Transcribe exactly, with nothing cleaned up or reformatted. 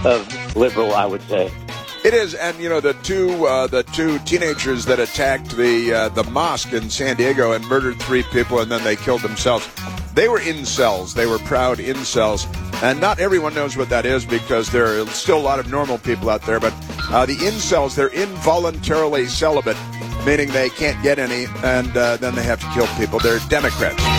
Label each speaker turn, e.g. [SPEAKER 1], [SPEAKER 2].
[SPEAKER 1] of liberal, I would say.
[SPEAKER 2] It is, and you know the two uh, the two teenagers that attacked the uh, the mosque in San Diego and murdered three people, and then they killed themselves. They were incels. They were proud incels, and not everyone knows what that is because there are still a lot of normal people out there. But uh, the incels, they're involuntarily celibate, meaning they can't get any, and uh, then they have to kill people. They're Democrats.